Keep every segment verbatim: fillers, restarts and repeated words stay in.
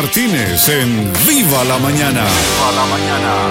Martínez en Viva la Mañana. Viva la Mañana.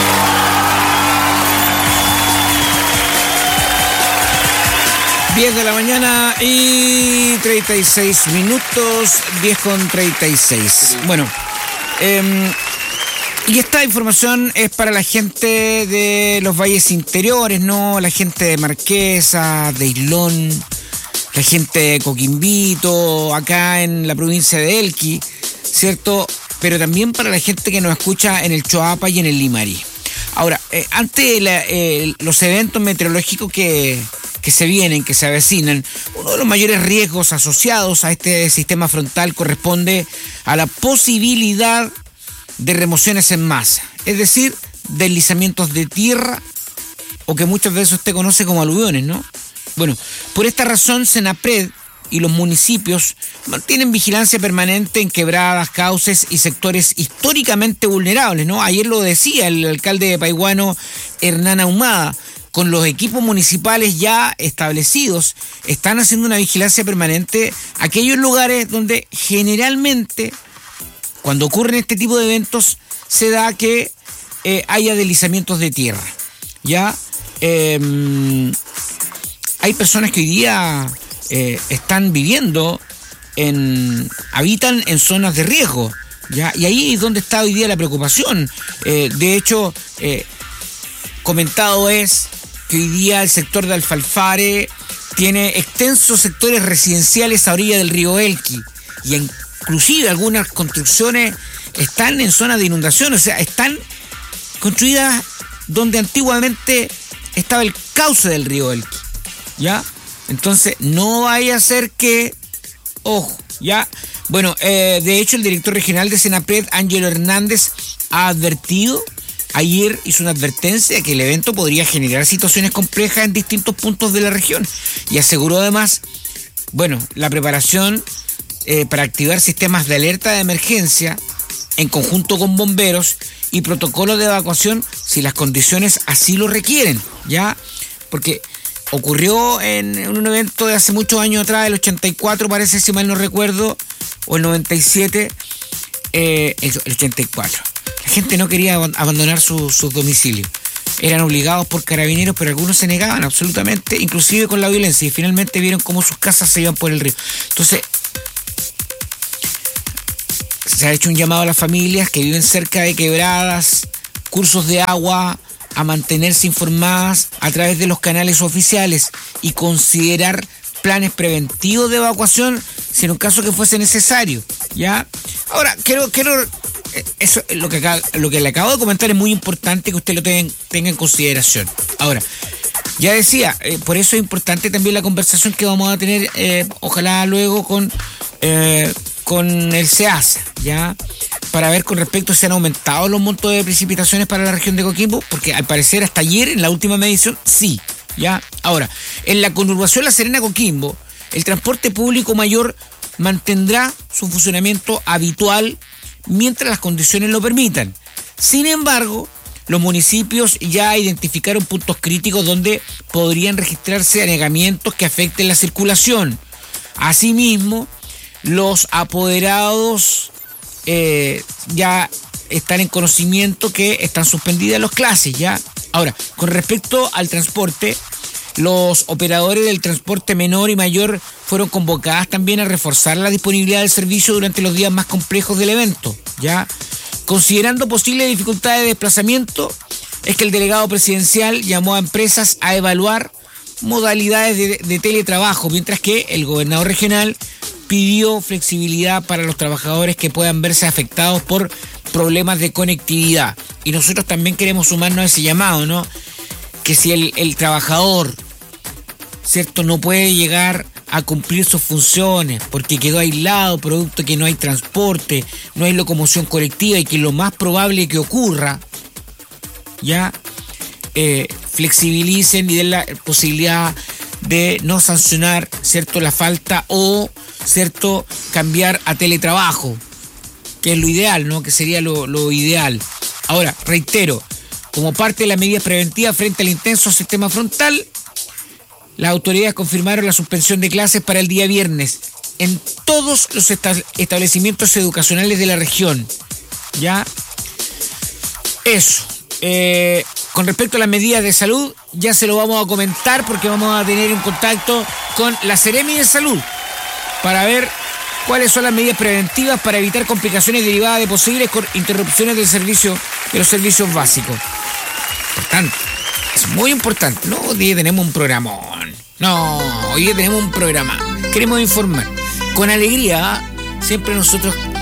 diez de la mañana y treinta y seis minutos, diez con treinta y seis. Bueno, eh, y esta información es para la gente de los valles interiores, ¿no? La gente de Marquesa, de Islón, la gente de Coquimbito, acá en la provincia de Elqui, ¿cierto? Pero también para la gente que nos escucha en el Choapa y en el Limarí. Ahora, eh, ante la, eh, los eventos meteorológicos que... que se vienen, que se avecinan, uno de los mayores riesgos asociados a este sistema frontal corresponde a la posibilidad de remociones en masa, es decir, deslizamientos de tierra o que muchas veces usted conoce como aluviones, ¿no? Bueno, por esta razón Senapred y los municipios mantienen vigilancia permanente en quebradas, cauces y sectores históricamente vulnerables, ¿no? Ayer lo decía el alcalde de Paihuano, Hernán Ahumada. Con los equipos municipales ya establecidos, están haciendo una vigilancia permanente a aquellos lugares donde generalmente, cuando ocurren este tipo de eventos, se da que eh, haya deslizamientos de tierra. Ya eh, hay personas que hoy día eh, están viviendo, en, habitan en zonas de riesgo, ¿ya? Y ahí es donde está hoy día la preocupación. Eh, de hecho, eh, comentado es que hoy día el sector de Alfalfare tiene extensos sectores residenciales a orilla del río Elqui y inclusive algunas construcciones están en zonas de inundación, o sea, están construidas donde antiguamente estaba el cauce del río Elqui, ¿ya? Entonces, no vaya a ser que, ojo, ¿ya? Bueno, eh, de hecho, el director regional de Senapred, Ángelo Hernández, ha advertido. Ayer hizo una advertencia de que el evento podría generar situaciones complejas en distintos puntos de la región y aseguró además, bueno, la preparación eh, para activar sistemas de alerta de emergencia en conjunto con bomberos y protocolos de evacuación si las condiciones así lo requieren, ¿ya? Porque ocurrió en un evento de hace muchos años atrás, el ochenta y cuatro parece, si mal no recuerdo, o el noventa y siete, eh, el, el ochenta y cuatro. La gente no quería abandonar sus su domicilios. Eran obligados por carabineros, pero algunos se negaban absolutamente, inclusive con la violencia, y finalmente vieron cómo sus casas se iban por el río. Entonces, se ha hecho un llamado a las familias que viven cerca de quebradas, cursos de agua, a mantenerse informadas a través de los canales oficiales y considerar planes preventivos de evacuación si en un caso que fuese necesario, ¿ya? Ahora, quiero... quiero Eso, lo que, acá, lo que le acabo de comentar es muy importante que usted lo tenga, tenga en consideración. Ahora, ya decía, eh, por eso es importante también la conversación que vamos a tener, eh, ojalá luego con, eh, con el SEASA, ¿ya? Para ver con respecto si han aumentado los montos de precipitaciones para la región de Coquimbo, porque al parecer hasta ayer, en la última medición, sí, ¿ya? Ahora, en la conurbación La Serena-Coquimbo, el transporte público mayor mantendrá su funcionamiento habitual mientras las condiciones lo permitan. Sin embargo, los municipios ya identificaron puntos críticos donde podrían registrarse anegamientos que afecten la circulación. Asimismo, los apoderados eh, ya están en conocimiento que están suspendidas las clases, ¿ya? Ahora, con respecto al transporte, los operadores del transporte menor y mayor fueron convocadas también a reforzar la disponibilidad del servicio durante los días más complejos del evento, ¿ya? Considerando posibles dificultades de desplazamiento, es que el delegado presidencial llamó a empresas a evaluar modalidades de, de teletrabajo, mientras que el gobernador regional pidió flexibilidad para los trabajadores que puedan verse afectados por problemas de conectividad. Y nosotros también queremos sumarnos a ese llamado, ¿no? Que si el, el trabajador, ¿cierto?, no puede llegar a cumplir sus funciones porque quedó aislado, producto de que no hay transporte, no hay locomoción colectiva y que lo más probable que ocurra, ya, eh, flexibilicen y den la posibilidad de no sancionar, ¿cierto?, la falta o, ¿cierto?, cambiar a teletrabajo, que es lo ideal, ¿no?, que sería lo, lo ideal. Ahora, reitero, como parte de las medidas preventivas frente al intenso sistema frontal, las autoridades confirmaron la suspensión de clases para el día viernes en todos los establecimientos educacionales de la región. ¿Ya? Eso. Eh, con respecto a las medidas de salud, ya se lo vamos a comentar porque vamos a tener un contacto con la Seremi de Salud para ver cuáles son las medidas preventivas para evitar complicaciones derivadas de posibles interrupciones del servicio, de los servicios básicos. Importante. Es muy importante. No, hoy día tenemos un programón. No, hoy día tenemos un programa. Queremos informar. Con alegría, siempre nosotros